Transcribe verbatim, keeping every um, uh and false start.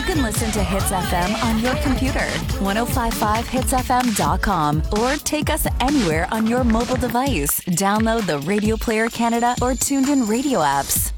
can listen to Hits F M on your computer, ten fifty-five hits f m dot com, or take us anywhere on your mobile device. Download the Radio Player Canada or Tuned In Radio apps.